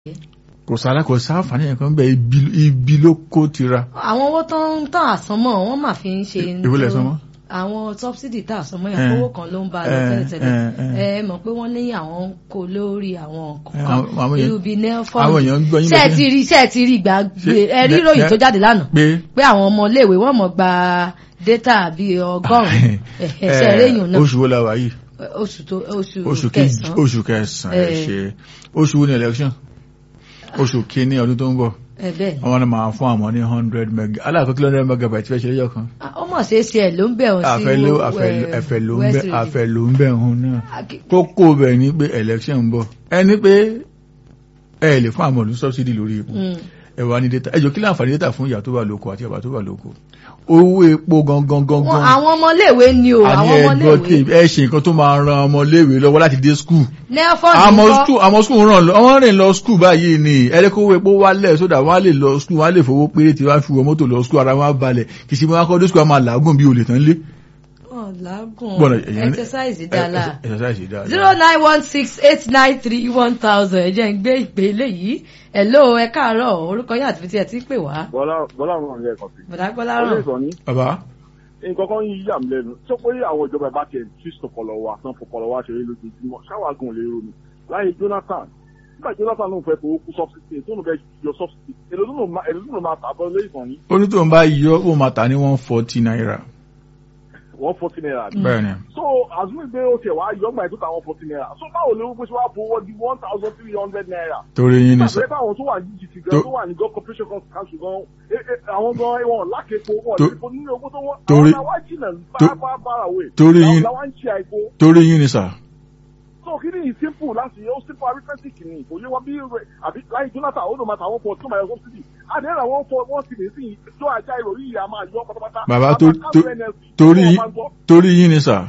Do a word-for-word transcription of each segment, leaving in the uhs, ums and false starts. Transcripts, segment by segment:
kò sára kò sáfàní nǹkan bẹ́ẹ̀ ibi ló kó tira. àwọn owó tó ń tán àsánmọ́ wọ́n máa fi ń ṣe ìwúlẹ̀ sánmọ́. àwọn subsidy tá àsánmọ́ yẹn owó kan ló ń bá a lọ tẹ́lẹ̀tẹ́lẹ̀ ẹ mọ̀ pé wọ́n ní àwọn ń kó lórí àwọn kọ̀ọ̀kan irú bíi nelfon ṣe ti rí ṣe ti rí gbàgbé ẹ rí ròyìn tó jáde lánàá pé àwọn ọmọ iléèwé wọ́n mọ̀ gba data bíi ọgọ́rùn-ún ẹ̀ṣẹ̀ réyìn náà. oṣù wo la wà yìí. oṣù tó oṣù kẹsàn-án. oṣù kẹsàn-án ẹ ṣe oṣù wo ni election oṣù kìíní ọdún tó ń bọ̀ àwọn ni máa fún àwọn ní hundred mega aláàkọ́ kí hundred megabyte fẹ́ ṣe lẹ́yọ̀ kan. ó mọ̀ ṣe é ṣe ẹ̀ ló ń bẹ̀ ọ́n sí àfẹ́ ló ń bẹ̀ ọ́n náà kókó bẹ̀ ni pé election ń bọ̀ ẹni pé ẹ lè fún àwọn olú subsidy lórí epo ẹ wà ní data ẹ jọ kí láǹfààní data fún ìyá tó wà lóko àti bàbá tó wà lóko owó epo gangan gangan. àwọn ọmọléèwé ni o àwọn ọmọléèwé. ẹ ṣe nǹkan tó máa ran ọmọléèwé lọ́wọ́ láti dé skul. nelfon nǹkan àmọ́ skul ràn lọ wọ́n rìn lọ skul báyìí ni ẹ̀rẹ́kọ̀wé epo wálẹ̀ sódà wọ́n á lè lọ skul wọ́n á lè fowó péré tí wọ́n á fi wọ mọ́tò lọ skul ara wọn á balẹ̀ kì í ṣe wọn á kọ́ dé skul á máa làágùn bí olè tán lé. làágùn exercise dáadáa zero nine one six eight nine three one thousand ẹ jẹ́ ń gbé ìpè eléyìí hello ẹ káàárọ̀ orúkọ yín àti fi tí ẹ ti ń pè wá. bọ́lá bọ́lá ràn lẹ́ ẹ̀kan sí. bọ́lá bọ́lá ràn. bàbá. nǹkan kan yí yà mí lẹ́nu tó pé àwọn ìjọba ìbá tiẹ̀ tí sọpọlọ wa tán fọpọlọ wa ṣeré lójoojúmọ́ ṣáwàgùn lè ronú láyé Jonathan nígbà Jonathan ló ń fẹ́ fowó kú subsidy tó ń fẹ́ yọ subsidy èlò tó ń máa tà bọ́ lé ìkàn yín. ó ní tó ń bá yọ ó máa tà ní one forty naira. one forty naira. bẹ́ẹ̀ni. so azumi gbé o tiẹ̀ wá yọ ọgbà ètò àwọn forty naira so báwo lè wọ́n ṣe wá fowó di one thousand three hundred naira. torí yín ni sọ. ìgbà àwọn tó wà ní G T gan tó wà ní God corporation council gan àwọn gan wọn lákèépo wọn lè fo nínú owó tó wọn. torí àwọn làwọn jìnnà bá bá àwẹ̀. torí yín làwọn ń ṣe àìkó. torí yín ni sà. so kí ni simple láti ó simple arithmetic ni kò yé wọn bí àbí láyé Jonathan ó lò máa tàwọn pọ̀ tó máa yọ subsidy àdéhùn àwọn fọ wọn sì lè sí tó àjà ìròyìn yìí a máa yọ pátápátá. bàbá torí torí yín ni sà.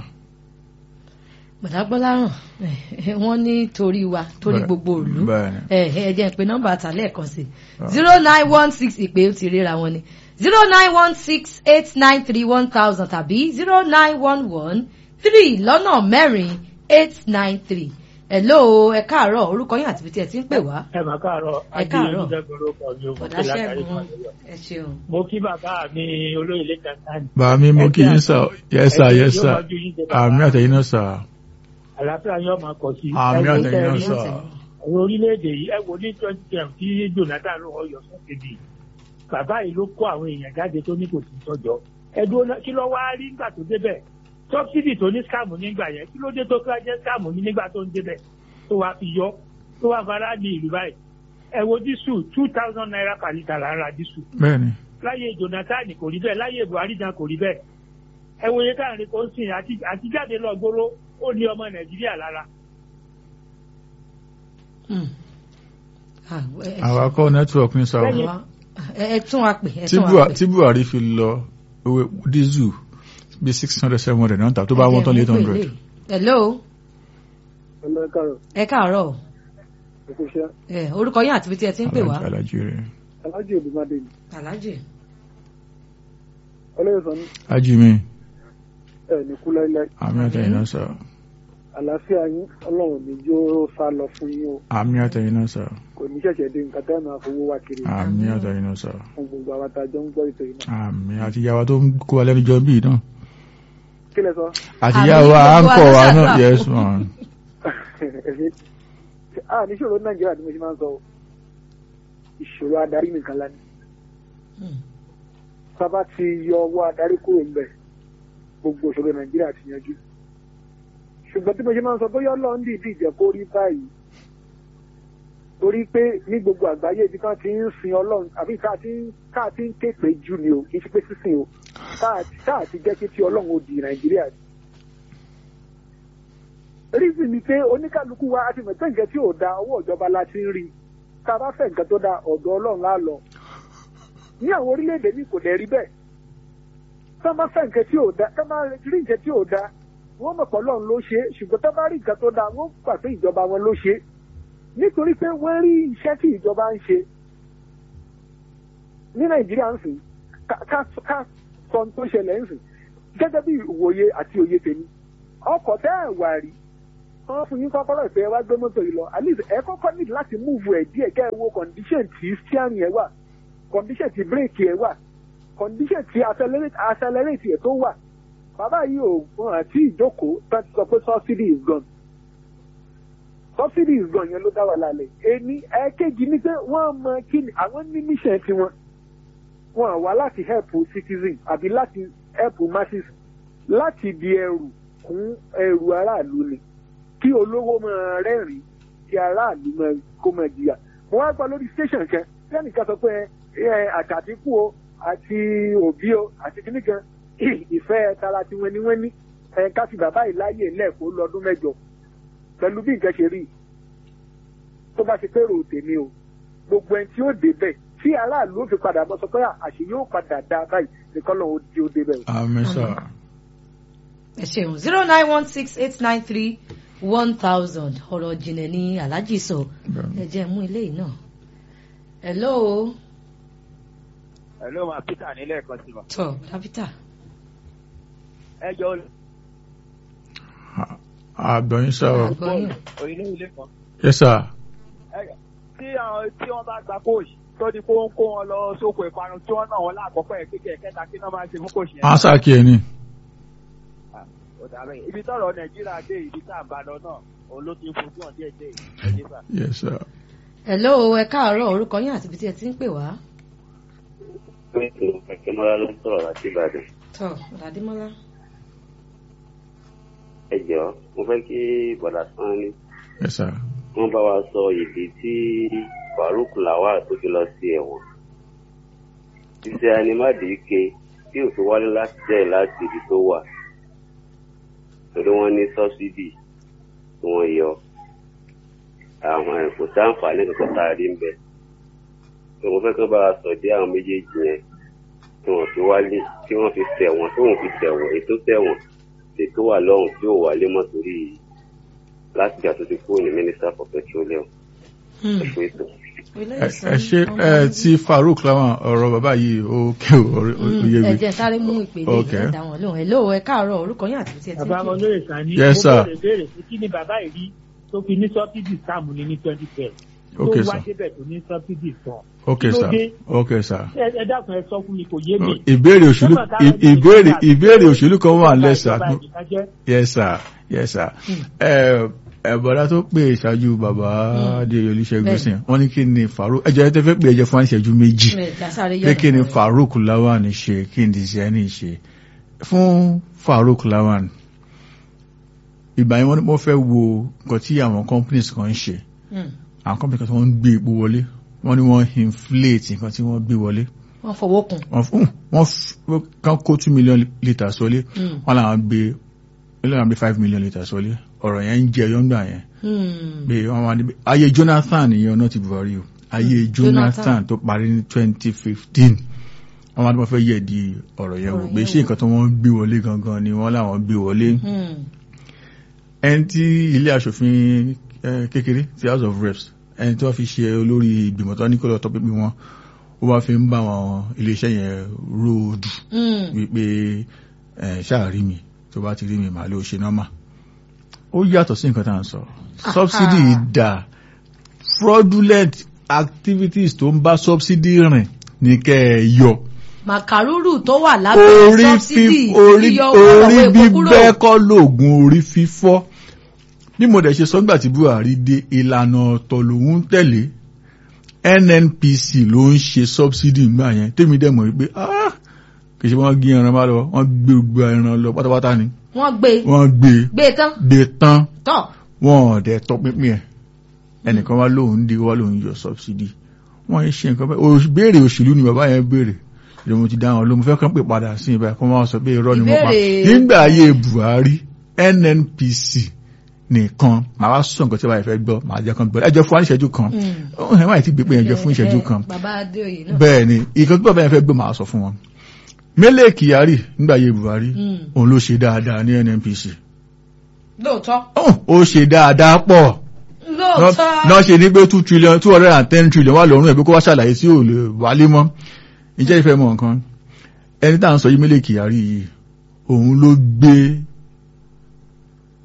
gbàdágbọ́lá ràn wọ́n ní torí wa torí gbogbo ìlú ẹ ẹ jẹ́ pé nọ́mbà àtàlẹ́ kan sí zero nine one six ìpè ó ti ríra wọn ni zero nine one six eight nine three one thousand tàbí zero nine one one three lọ́nà mẹ́rin eight nine three. hello ẹ káàárọ̀ orúkọ yín àti ibi tí ẹ ti ń pè wá. ẹ mà káàárọ̀ ẹ káàárọ̀ bọ̀dá Ṣẹ́gun ẹ ṣeun. mo kí bàbá mi olóyè lẹ́kàn tán. bàbá mi mo kí yín sà yẹ́sà yẹ́sà àmì àtẹ̀yìn náà sà. àlàáfíà yóò máa kọ̀ sí. àmì àtẹ̀yìn náà sà. àwọn orílẹ̀-èdè yìí ẹ wo ní twenty ten tí Jonathan ló ọyọ fún kébì bàbá yìí ló kó àwọn èèyàn jáde tó ní kò sí tọ́jọ́ ẹ̀dùn kí ló wá rí nígbà tó débẹ̀ subsidy tó ní scam nígbà yẹn kí ló dé tó ká jẹ́ scam ní nígbà tó ń débẹ̀ tó wá fi yọ tó wá fara ní ìlú báyìí ẹ wo dísù two thousand naira per litre là ń ra dísù. bẹ́ẹ̀ni. láyé Jonathan kò rí bẹ́ẹ̀ láyé Buhari náà kò rí bẹ́ẹ̀ ẹ wo iye káàrin kò ń sìn àti jáde lọ gbóró ó ní ọmọ Nàìjíríà lára. àwa kọ́ network ní sáwọn. ẹ tún wa pè ẹ tún wa pè. tí Buhari fi lọ owó dísù bí six hundred seven hundred náà tà tó bá wọ́n tán eight hundred. hello. ẹ káàárọ̀. ẹ káàárọ̀. ẹ kò ṣe. ẹ orúkọ yín àti ibi tí ẹ ti ń pè wá. alájì rẹ. alájì Olùmọdé ni. alájì. ọlọ́yẹ̀ sọ ní. ají mi. ẹ ní kú láíláí. àmì àtẹ̀yìn náà sà. àlàáfíà yín Ọlọ́run ní jó sá lọ fún yín o. àmì àtẹ̀yìn náà sà. kò ní ṣẹ̀ṣẹ̀ dé nǹkan tẹ́ máa fowó wá kiri. àmì àtẹ̀yìn náà sà. fún gbogbo àwọn àtàjọ ń gbọ́ ètò yìí náà. àmì àti ìyàwó tó ń kó wa lẹ́nu jọ bíi náà. kí lẹ sọ. àti ìyàwó à ń kọ̀ wa náà yes man. a níṣòro Nàìjíríà tí mo ṣe máa ń sọ ìṣòro adarí nìkan lání. sábà ti yọ ọwọ́ adarí kúrò ńbẹ̀ gbogbo ìṣòro Nàìjíríà ti yanjú. ṣùgbọ́n tí mo ṣe máa ń sọ bóyá Ọlọ́run dìídì jẹ́ kó rí báyìí torí pé ní gbogbo àgbáyé ibi kan ti ń sin Ọlọ́run àbí ká ti ń képe jù ni o kì í ṣe pé sísìn o káà ti jẹ́ kí tí Ọlọ́run ó di Nàìjíríà. rízì ni pé oníkálukú wa àti mẹ̀tẹ́ nǹkan tí ò da ọwọ́ ìjọba la ti ń rí ká bá fẹ́ nǹkan tó da ọ̀dọ̀ Ọlọ́run lá lọ. ní àwọn orílẹ̀-èdè mi kò dẹ̀ rí bẹ́ẹ̀ tá bá fẹ́ nǹkan tí ò da tá bá rí nǹkan tí ò da wọ́n mọ̀ pé Ọlọ́run ló ṣe é ṣùgbọ́n tá bá rí nǹkan tó da wọ́n gbà pé ìjọba wọn ló ṣe é nítorí pé wọ́n rí iṣẹ́ tí ìjọba ń ṣe ní Nàìjíríà ń sìn ká sọ tó ṣẹlẹ̀ ń sìn gẹ́gẹ́ bí ìwòye àti òye tèmi ọkọ̀ tẹ́ ẹ̀ wà rí wọ́n fún yín kọ́kọ́rọ́ ìpè wá gbé mọ́tò yìí lọ at least ẹ kọ́kọ́ need láti move ẹ̀ díẹ̀ kẹ́ ẹ wo condition tí steering ẹ wà condition tí brake ẹ wà condition tí accelerate accelerate ẹ tó wà bàbá yìí ò fún àti ìjókòó tó ti sọ pé subsidy is gone subsidy is gone yẹn ló dá wà lálẹ́ ẹni ẹ̀ẹ́kejì ní pé wọ́n mọ kí ni àwọn ní mission tiwọn wọn wá láti help citizen àbí láti help masses láti di ẹrù kún ẹrù aráàlú ni kí olówó máa rẹ́rìn kí aráàlú máa kó máa jìyà mo wá gbọ́ lórí station kan lẹ́nìkan sọ pé ẹ àtàdínkù o àti òbí o àti kìnnìkan ìfẹ́ tara tí wọ́n ní wọ́n ní ẹ ká fi bàbá yìí láàyè lẹ́ẹ̀kọ́ lọ́dún mẹ́jọ pẹ̀lú bí nǹkan ṣe rí tó bá ṣe pé rò tèmi o gbogbo ẹni tí ó dé bẹ́ẹ̀ tí aráàlú ó fi padà bọ́ sọ pé àṣẹ yóò padà dá báyìí nìkan lọ́wọ́ di ó dé bẹ́ẹ̀. àmín sà. ẹ ṣeun zero nine one six eight nine three one thousand ọ̀rọ̀ jìnnà ní aláàjì sọ ẹ jẹ́ mú ilé yìí náà. hello. hello ma peter nílẹ̀ ẹ̀kọ́ sí wa. tọ́ dábítà. ẹ jọ. àgbọ̀yìn sọ̀rọ̀. àgbọ̀yìn. òyìnbó ilé kan. yes sir. tí àwọn tí wọ́n bá gba kóòsì tó di kó ń kó wọn lọ sóko ìparun tí wọ́n náà wọn láàkọ́kọ́ ẹ̀ kékeré kẹta kí náà máa ṣe fún kóòsì yẹn. wọ́n sàkí ẹ ní. ibi tọ́rọ̀ nàìjíríà dé ibi tá à ń bá lọ náà òun ló ti ń fojú hàn díẹ̀ díẹ̀ ẹ̀jẹ̀ sà. yes sir. hello ẹ káàárọ̀ orúkọ yín àti ibi tí ẹ ti ń pè wá. Akínmọ́lá ló ń sọ̀rọ̀ láti Ìbàdàn. tọ́ Adémọ́lá. ẹ jọ̀ọ́ mo fẹ́ kí bọ̀dà sán ni. yes sir. wọ́n bá wa sọ ìdí tí Farouk Lawal tó fi lọ sí ẹ̀wọ̀n. iṣẹ́ animádìíke tí ò fi wálé láti jẹ́ láti ibi tó wà. torí wọ́n ní sọ́sídì tí wọ́n yọ. àwọn ẹ̀kọ́ sáǹfààní kankan tá a rí ń bẹ̀. tí mo fẹ́ kí wọ́n bá wa sọ dé àwọn méjèèjì yẹn tí wọ́n fi wálé tí wọ́n fi tẹ̀wọ̀n tí wọ́n fi tẹ̀wọ̀n ètò tẹ̀wọ̀n ètò wà lọ́hùn tí ò wálé mọ́ torí láti ìgbà tó ti kúrò ní minister for petroleum. ẹ ṣe ẹ ti Farouk Lawal ọ̀rọ̀ bàbá yìí ó ké oyè mi. ẹ jẹ́ sáré mú ìpele ìdá wọn lóhùn ẹ lóò ẹ káàárọ̀ orúkọ yín àti ibi tí ẹ ti ń pè. bàbá wọn lóye sàn ní yes sir. ó bèrè bèrè pé kí ni bàbá yìí rí tó fi ní subsidy sáàmù ní ní twenty twelve tó okay wá sir. débẹ̀ tó ní subsidy sàn. okay sir. okay sir. ẹ dákun ẹ sọ fún mi kò yé mi. ìbéèrè òṣèlú ìbéèrè ìbéèrè òṣèlú kan wà lẹ́sà. yes sir yes sir. ẹ ẹ bọ̀dá tó pè ṣáájú bàbá Adéyẹyè Olúṣẹ́gun sìn wọ́n ní kí ni Farouk ẹjọ́ tẹ́ fẹ́ pè ẹjọ́ fún ìṣẹ́jú méjì pé kí ni Farouk Lawal ṣe kí ni Diziani ṣe fún Farouk Lawal ìgbà yẹn wọ́n fẹ́ wo nǹkan tí àwọn companies kan ń ṣe àwọn companies kan tí wọ́n ń gbé epo wọlé wọ́n ní wọ́n inflate nǹkan tí wọ́n gbé wọlé wọ́n fọwọ́ kùn wọ́n kàn kó two million litres wọlé wọ́n làwọn gbé wọ́n gbé five million litres wọlé ọ̀rọ̀ yẹn ń jẹ yọ́ngbà yẹn pé wọ́n wá níbi ayé Jonathan yẹn náà ti Buhari o ayé Jonathan tó parí ní twenty fifteen wọ́n wá ní wọ́n fẹ́ yẹ̀ di ọ̀rọ̀ yẹn wò pé ṣé nǹkan tó wọ́n gbé wọlé gangan ni wọ́n láwọn gbé wọlé ẹni tí ilé aṣòfin kékeré ti House of Reps ẹni tí wọ́n fi ṣe olórí ìgbìmọ̀ tó ní kó lọ tọ́ pípín wọn ó wá fi ń bá wọn iléeṣẹ́ yẹn róòdù wípé ṣáà rí mi tó bá ti rí mi màá ló ṣe nọ́mà ó yàtọ̀ sí nǹkan tá à ń sọ subsidy dà fraudulent activities tó ń bá subsidy rìn ní kẹ́ ẹ yọ. màkàrúrù tó wà lábẹ́ subsidy yíyọ orí bíbẹ́ kọ́ lóògùn orí fífọ́ bí mo dẹ̀ ṣe sọ́gbà tí Buhari dé ìlànà ọ̀tọ̀ lòun tẹ̀lé N N P C ló ń ṣe subsidy ńgbà yẹn tèmi dẹ̀ mọ̀ wípé kì í ṣe wọ́n gé ẹran bá lọ wọ́n gbé gbogbo ẹran lọ pátápátá ni. wọ́n gbé wọ́n gbé gbé tán gbé tán tọ́ wọ́n ọ̀dẹ̀ tọpinpin ẹ̀ ẹnìkan wá lóun dé wá lóun yọ subsidy wọ́n yẹn ṣe nǹkan bẹ́ẹ̀ béèrè òṣèlú ni bàbá yẹn béèrè ìdí mo ti dá wọn ló mo fẹ́ kàn pè padà sí ibà kó máa sọ pé irọ́ ni mo pa nígbà ayé Buhari N N P C nìkan màá wá sọ nǹkan tí wàá fẹ́ gbọ́ màá jẹ́ kan gbọ́ ẹjọ́ fún wa ní ìṣẹ́jú kan ẹ̀ máa ti gbé pé ẹjọ́ fún ìṣẹ́jú kan bẹ́ẹ̀ ni ìkan tí bàbá yẹn fẹ́ gbọ́ màá sọ fún wọn. Mele Kyari nígbà ayé Buhari òun ló ṣe dáadáa ní N N P C. lóòótọ́. ó ṣe dáadáa pọ̀. lóòótọ́. náà ṣe ní pé two trillion two hundred and ten trillion wà lọ́rùn ẹ̀ pé kó wá ṣàlàyé tí ò lè wálé mọ́. ìjẹ́ ìfẹ́ mọ̀ nǹkan ẹni tá à ń sọ yìí Mele Kyari yìí òun ló gbé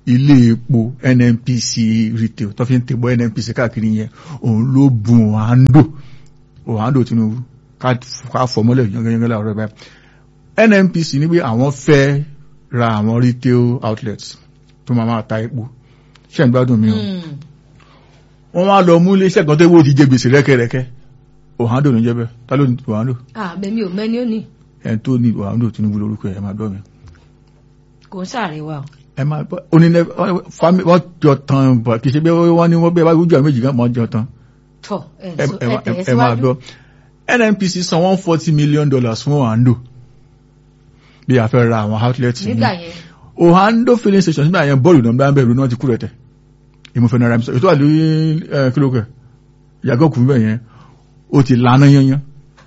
ilé epo N N P C retail tó fi ń tẹ̀bọ̀ N N P C káàkiri yẹn òun ló bùn Ohando Ohando Tinubu ká fọmọ́lẹ̀ yanganyangala ọ̀rọ̀ báyìí N N P C ní pé àwọn fẹ́ ra àwọn retail outlets tó máa máa ta epo ṣe ń gbádùn mi o wọ́n wá lọ mú iléeṣẹ́ kan tó wó ti jẹ gbèsè rẹ́kẹ́rẹ́kẹ́ Ohando ní jẹ́bẹ̀ ta ló ní Ohando. àbẹ̀mí ò mẹ́ni ó ní. ẹni tó ní Ohando Tinubu lórúkọ ẹ̀ máa gbọ́ mi. kò ń ṣàríwá o. ẹ máa gbọ́ onílẹ̀ wọ́n jọ tán bọ̀ kì í ṣe bí wọ́n ní wọ́n bẹ́ẹ̀ bá gbójú méjì kan mọ́ jọ tán. tọ ẹ ẹ máa gbọ́ N N P C san one forty million dollars fún Ohando bí a fẹ́ ra àwọn outlets ní. nígbà yẹn. Ohando filling station nígbà yẹn bọ́ọ̀lù náà bá ń bẹ̀rù náà ti kú rẹ̀ tẹ̀ ìmọ̀fẹ́ náírà ètò wà lórí kílókè yàgò kù bẹ́ẹ̀ yẹn ó ti lànà yanyan.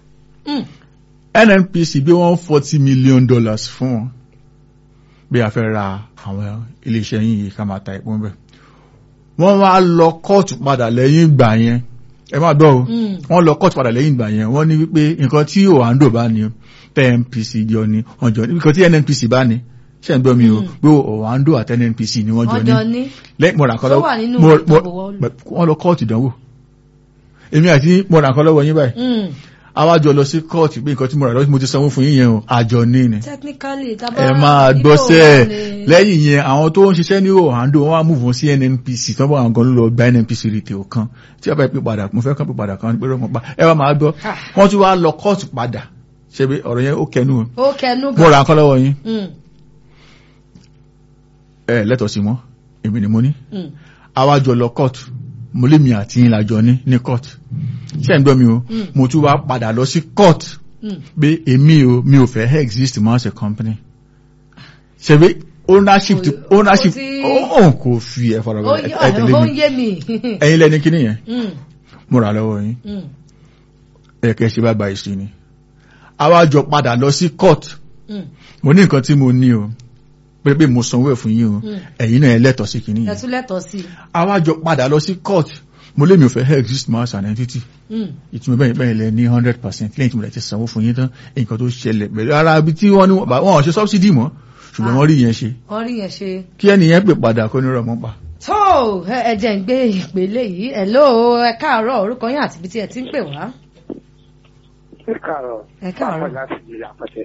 N N P C bí one forty million dollars fún wọn bí a fẹ́ ra àwọn iléeṣẹ́ yìí ká máa ta epo bẹ́ẹ̀. wọ́n wá lọ kóòtù padà lẹ́yìn ìgbà yẹn ẹ máa gbọ́ o wọ́n lọ kóòtù padà lẹ́yìn ìgbà yẹn wọ́n ní wípé nǹkan tí Ohando bá ní N N P C jọ ní wọ́n jọ ní nǹkan tí N N P C bá ní ṣe ń gbọ́ mi o pé Ohando àti N N P C ni wọ́n jọ ní lẹ́yìn mọ̀ràn kan lọ́wọ́ wọ́n lọ kóòtù ìdánwò èmi àti mọ̀ràn kan lọ́wọ́ yín báyìí àwájọ lọ sí kóòtù pé nǹkan tí mo rà lọ́wọ́ mo ti sanwó fún yín yẹn o àjọ ní ni ẹ máa gbọ́sẹ̀ lẹ́yìn yẹn àwọn tó ń ṣiṣẹ́ ní Ohando wọ́n wá múùfù sí N N P C tán bọ́ àwọn gan ló lọ gba N N P C retail kan tí a bá pè padà mo fẹ́ kàn pè padà kan pé rọ́pọ̀ pa ẹ wá máa gbọ́ wọ́n tún wá lọ kóòtù padà ṣe bí ọ̀rọ̀ yẹn ó kẹnu ó kẹnu mo rà nǹkan lọ́wọ́ yín ẹ lẹ́tọ̀ọ́ sí mọ́ èmi ni mo ní àwájọ lọ kóòtù mo lé mi àti yín lájọ ní ní court ṣé ń gbọ́ mi o mo tún wá padà lọ sí court pé èmi o mi ò fẹ́ exist mọ́ as a company ṣe bí ownership ti ownership ó kò fi ẹ̀ fọ̀rọ̀ bẹ́ẹ̀ ẹ̀ tẹ̀lé mi ẹ̀yin lẹ́ni kíní yẹn mo rà lọ́wọ́ yín ẹ̀kẹ́ ṣe bá gba ìṣe ni àwa jọ padà lọ sí court mo ní nǹkan tí mo ní o pé pé mo sanwó ẹ̀ fún yín o ẹ̀yin náà ẹ lẹ́tọ̀ọ́ sí kíní yẹn ẹ tún lẹ́tọ̀ọ́ sí. àwa jọ padà lọ sí court mo lé mi ò fẹ́ exist mọ́ as an entity ìtumọ̀ bẹ́ẹ̀ bẹ́ẹ̀ lẹ ní hundred percent lẹ́yìn tí mo lè ti sanwó fún yín tán nǹkan tó ṣẹlẹ̀ pẹ̀lú ara ibi tí wọ́n ní wọ́n ò ṣe subsidy mọ́ ṣùgbọ́n wọ́n rí yẹn ṣe wọ́n rí yẹn ṣe kí ẹni yẹn pè padà kó ní rọ̀ mọ́ pa. tó ẹ jẹ́ ń gbé ìpele yìí ẹ̀ ló ẹ káàárọ̀ orúkọ yín àti ibi tí ẹ ti ń pè wá. ẹ káàárọ̀ ẹ káàárọ̀ láti ilé àpẹtẹ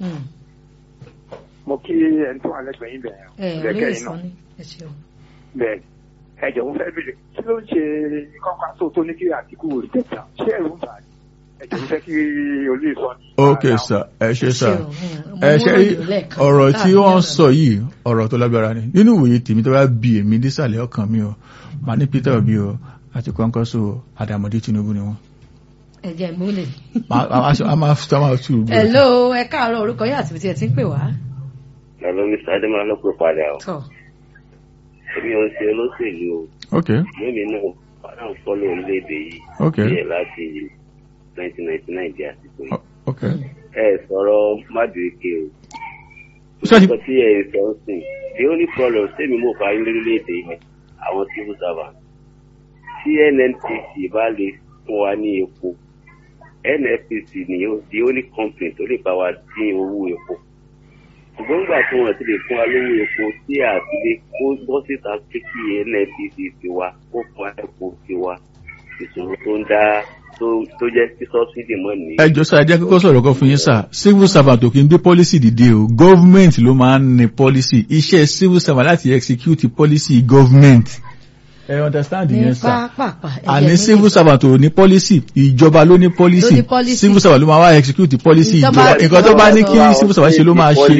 mo kí ẹni tó wà lẹ́gbẹ̀ẹ́ yín bẹ̀rẹ̀ lẹ́gbẹ̀ẹ́ yín náà bẹ́ẹ̀ ẹ jọ̀wọ́ fẹ́ bèrè kí ló ń ṣe kọ́kọ́ tó tó ní kí Àtíkù rí tẹ̀sán ṣé ẹ̀rù ń bà á ẹ jọ̀wọ́ fẹ́ kí olú ìsọ ni. ok sir ẹ ṣe sir ẹ ṣe ọ̀rọ̀ tí wọ́n sọ yìí ọ̀rọ̀ tó lágbára ni nínú ìwòye tèmi tó bá bí èmi dísàlẹ̀ ọkàn mi o màá ní Peter Obi o àti Kwankwaso Adamode Tinubu ni wọ́n. ẹ jẹ́ múlẹ̀. a máa fi máa tú u. hello ẹ káàárọ̀ orúkọ yín àti ibi tí ẹ ti ń pè wá. Hello, Mister Ademola ló pè padà o. tọ́ Èmi ò ń ṣe olóṣèlú o. ok Mímí náà padà ń fọ́lọ́ orílẹ̀-èdè yìí. ok Bíyẹ̀ láti nineteen ninety-nine di àsìkò yìí. ok. Ẹ sọ̀rọ̀ Madueke o. Sọ́ọ́dì. Nǹkan tí ẹ sọ ń sìn. The only problem sẹ́mi mọ̀ fà yín lórílẹ̀-èdè yìí àwọn civil servant. Tí N N P C bá lè fún wa ní epo, N N P C ni the only company tó lè bá wa dín owó epo. Ṣùgbọ́n nígbà tí wọ́n ti lè fún wa lówó epo tí àtìlé kó bọ́ síta pé kí N N P C ti wa kó fún wa epo ti wa ìṣòro tó ń dá tó jẹ́ sí subsidy mọ́ ni. ẹ jọ sá ẹ jẹ́ kókó sọ̀rọ̀ kan fún yín sá civil servant ò kí ń gbé policy dìde o government ló máa ń ní policy iṣẹ́ civil servant láti execute policy government. ẹ understand yẹn sá àní civil servant ò ní policy ìjọba ló ní policy civil servant ló máa wá execute policy ìjọba nǹkan tó bá ní kí civil servant ṣe ló máa ṣe.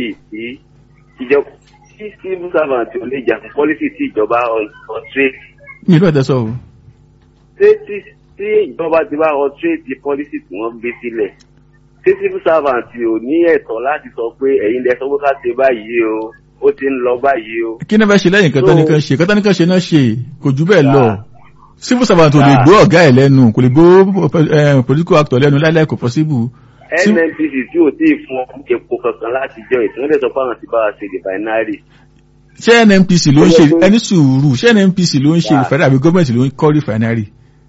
ìjọba tí civil servant ò lè jà fún policy tí ìjọba ọ̀trẹ́. mi ló ẹ̀ tẹ́ sọ o. ṣé tí tí ìjọba ti bá ọ̀trẹ́ di policy tí wọ́n gbé sílẹ̀ ṣé civil servant ò ní ẹ̀tọ́ láti sọ pé ẹ̀yin lẹ sọ pé ká ṣe báyìí o ó ti ń lọ báyìí o. kí ni bá ṣe lẹ́yìn kẹta nìkan ṣe kẹta nìkan ṣe náà ṣe kò jù bẹ́ẹ̀ lọ civil servant ò lè gbọ́ ọ̀gá ẹ̀ lẹ́nu kò lè gbọ́ political actor lẹ́nu láìláì kò possible. N N P C tí ò tí ì fún epo kankan láti jọ ìtúndẹ̀ sọ fáwọn ti bá wa ṣe refinery. ṣé N N P C ló ń ṣe ẹni sùúrù ṣé N N P C ló ń ṣe refinery àbí gọ́ọ̀mẹ̀ntì ló ń kọ́ refinery.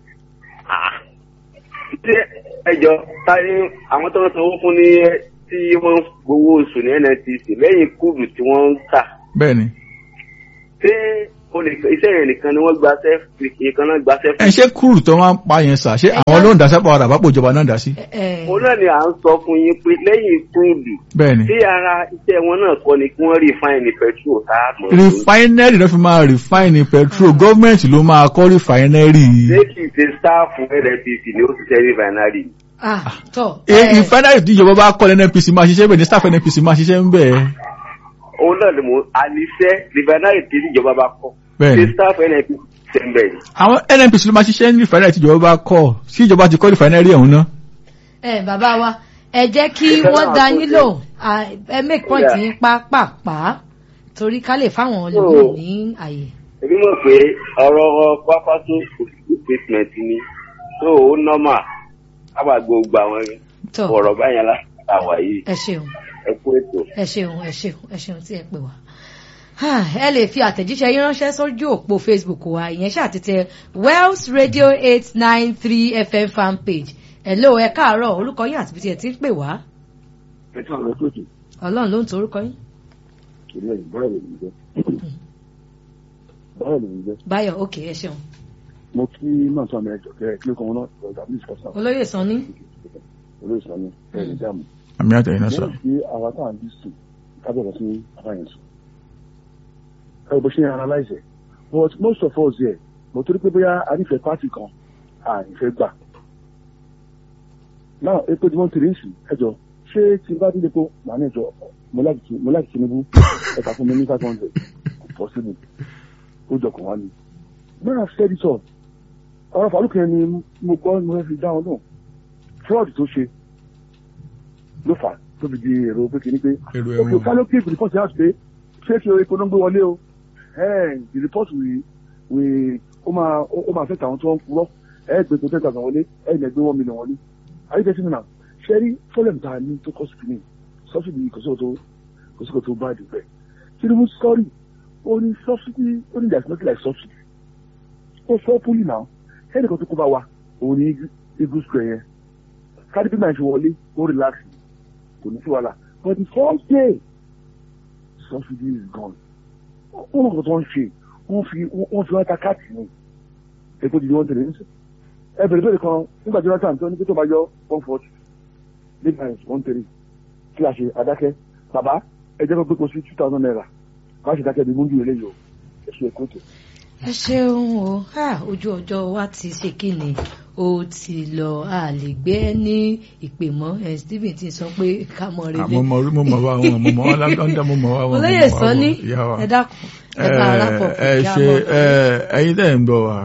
ṣé ẹjọ́ táyé àwọn tó ń sanwó fún ní tí wọ́n gbowó oṣù ní N N P C lẹ́yìn kúrú tí wọ́n ń tà. bẹ́ẹ̀ni. ṣé iṣẹ́ yẹn nìkan ni wọ́n gbaṣẹ́ nìkan náà gbaṣẹ́ fún. ẹ ṣé kúrú tó máa ń pa yẹn sà ṣé àwọn ló ń dá sápá ọ̀dà àbápò ìjọba náà dá sí. òun náà ni à ń sọ fún yín pé lẹ́yìn kúrúdù tí ara iṣẹ́ wọn náà kọ́ ni kí wọ́n refine petrol tá a mọ̀. refinery ló fi máa refine petrol gọ́ọ̀mẹ̀ntì ló máa kọ́ refinery. ṣé kì í ṣe sáàfù N N P C ni ó ti ṣe refinery. refinery tí ìjọba bá kọ́ N N P C máa ṣiṣẹ́ bẹ́ẹ̀ ni staff N N P C máa ṣiṣẹ́ ń bẹ́ẹ̀. òun náà ni mo àníṣe refinery tí ìjọba bá kọ́ ṣe staff N N P C ṣe ń bẹ́ẹ̀ ni. àwọn N N P C ló máa ṣiṣẹ́ ní refinery tí ìjọba bá kọ́ sí ìjọba ti kọ́ refinery ọ̀hún náà. ẹ bàbá wa ẹ jẹ́ kí wọ́n dá yín lò ẹ make point yín pàápàá torí ká lè fáwọn olùkọ́ ní àyè. èmi mọ̀ pé ọ̀rọ̀ pápá tó statement ni tó ó normal àbàgbò gba àwọn ọ̀rọ̀ báyẹn láwà yìí. ẹ ṣeun ẹ kú ètò. ẹ ṣeun ẹ ṣeun ẹ ṣeun tí ẹ pè wá. ẹ lè fi àtẹ̀jíṣẹ́ yín ránṣẹ́ sójú òpó Facebook wa ìyẹn ṣàtìtẹ̀ Wells Radio eight nine three F M fan page. Hello ẹ káàárọ̀ orúkọ yín àti bí tiẹ̀ ti ń pè wá. ẹ káàárọ̀ tó tù. Ọlọ́run ló ń to orúkọ yín. ìlẹ̀ báyọ̀ lè jẹ́. báyọ̀ lè jẹ́. Báyọ̀ ok ẹ ṣeun. mo kí máa tún àmì ẹjọ kẹ kí ló kọ wọn náà ọjà bí ìṣọsà. olóyè Sanni. olóyè Sanni ẹ ní dààmú. àmì àtẹ̀yìn náà sọ. lẹ́yìn tí àwa tá à ń bí sùn kábẹ̀rẹ̀ sí àbáyẹn sùn. ẹ bó ṣe ń analyze but most of us here mo torí pé bóyá àrífẹ́ pátì kan àìfẹ́ gbà. náà epo tí wọ́n ti rí ń sìn ẹjọ́ ṣé tí bá dídé po màá ní ẹjọ́ mo láti Tinubu ẹ̀ka fún mi ní five hundred possible ó jọkàn wá ní. náà steady talk ọ̀rọ̀ Farouk yẹn ni mo gbọ́ mo fi dá wọn náà fraud tó ṣe ló fà tó fi di èrò pé kìíní pé òkè Farouk kí report yà pé ṣé kí epo náà gbé wọlé o the report we we ó máa ó máa fẹ́ tàwọn tó ń purọ́ ẹ̀ gbé tó ten thousand wọlé ẹ̀ ní ẹgbẹ́ one million wọlé àyíkẹ́ sínú náà ṣe rí fọ́lẹ̀mù tá a ní tó kọ́ sí kìíní subsidy kò sí kò tó bá dùn bẹ́ẹ̀ Tinubu sọ́rí ó ní subsidy ó ní there is nothing like subsidy ó sọ púlì náà ẹnì kan tó kó bá wa òun ní eagle square yẹn káàdì bí màá ṣe wọlé ó relax kò ní sí wàhálà but the first day subsidy is gone wọn kò tó ń ṣe wọn fi wọn fi wọn ta káàtì ní epo dìde wọn tẹ̀lé ní sè ẹ bẹ̀rẹ̀ bẹ̀rẹ̀ kan nígbà tí wọn tà tó ní pé tó bá yọ one forty nígbà yẹn one thirty kí a ṣe adákẹ́ bàbá ẹ jẹ́ kó pé kó sí two thousand naira má ṣe dákẹ́ bí múndú eléyìí o ẹ ṣe èkó tó. ẹ ṣeun o ojú ọjọ́ wa ti ṣe kí ni ó ti lọ a lè gbé ní ìpè mọ́ Stephen ti sọ pé ká mọ rẹ lé. mo mọ mo mọ wa wọn mo mọ wa lọ́dọ̀ mo mọ wa wọn. olóyè Sanni ẹ dákun ẹ bá arápọ̀ ẹ ṣe ẹyin tẹ̀ ń bọ̀ wá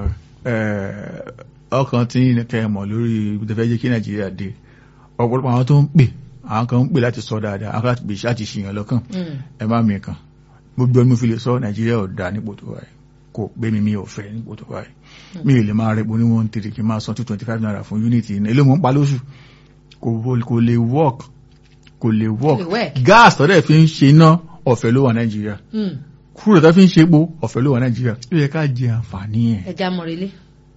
ọkàn tí kẹ́ ẹ mọ̀ lórí ìdẹ́fẹ́ jẹ́ kí Nàìjíríà dé ọ̀pọ̀lọpọ̀ àwọn tó ń pè àwọn kan ń pè láti sọ dáadáa àwọn kan láti pè láti ṣìyàn lọ́kàn ẹ má mi kàn gbogbo ọdún mo fi lè sọ Nàìjíríà ò dáa nípò tó wáyé kò pé mi mi ò fẹ́ nípò tó wáyé mi ò lè máa rẹpo ní one three kí n máa san two twenty five naira fún unity ní èlé mò ń pa lóṣù kò lè work kò lè work gas tọ́lẹ̀ fi ń ṣe iná ọ̀fẹ́ ló wà Nàìjíríà kúrò tó fi ń ṣe epo ọ̀fẹ́ ló wà Nàìjíríà ó yẹ ká jẹ àǹfààní ẹ̀. ẹ já mọ̀rẹ́lé.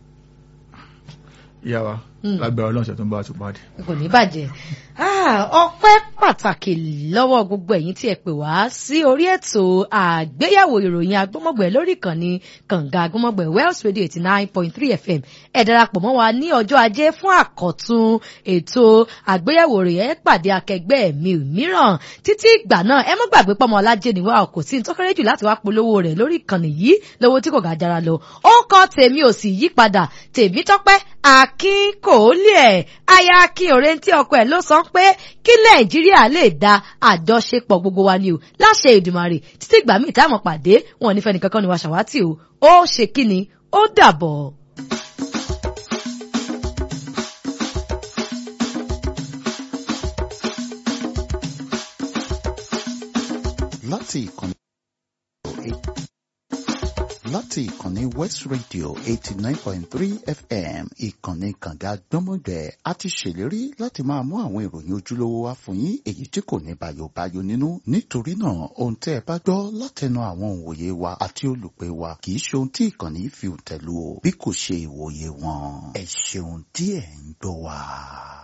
ìyá wa lágbára ọlọ́sẹ̀ tó ń bá wa tó pàdé. kò ní bàjẹ́ ọpẹ́ pàtàkì lọ́wọ́ gbogbo ẹ̀yin tí ẹ pè wá sí orí ètò àgbéyẹ̀wò ìròyìn agbọ́mọ̀gbẹ̀ lórí ìkànnì kànga agbọ́mọ̀gbẹ̀ Wells Radio eighty nine point three F M ẹ darapọ̀ mọ́ wa ní ọjọ́ ajé fún àkọ́tún ètò àgbéyẹ̀wò ìròyìn ẹ pàdé akẹgbẹ́ mi mìíràn títí ìgbà náà ẹ má gbàgbé pọ́mọ ọlájẹ níwá kò sí ní tó kéré jù láti wá polówó rẹ̀ lórí ìkànnì yìí lówó tí kò ga jara lọ ó kọ́ tèmi ò sì yí padà tèmi tọ́pẹ́ akin kò lè ẹ̀ aya akin òrèǹtí ọkọ ẹ̀ ló sọ pé kí Nàìjíríà lè da àjọṣepọ̀ gbogbo wa ni o láṣẹ Èdùmàrè títí ìgbà míì táwọn pàdé wọn nífẹ̀ẹ́ nìkankan ni wàá ṣàwátì o ó ṣe kí ni ó dàbọ̀. láti ìkànnì láti ìkànnì West Radio eighty nine point three F M ìkànnì kànga gbọ́mọgbẹ́ a ti ṣèlérí láti máa mú àwọn ìròyìn ojúlówó wá fún yín èyí tí kò ní bàyòbáyò nínú nítorí náà ohun tẹ́ ẹ bá gbọ́ látẹnu àwọn òǹwòye wa àti olùpẹ̀ wa kì í ṣe ohun tí ìkànnì fi tẹ̀lú o bí kò ṣe ìwòye wọn ẹ ṣeun tí ẹ ń gbọ́ wa.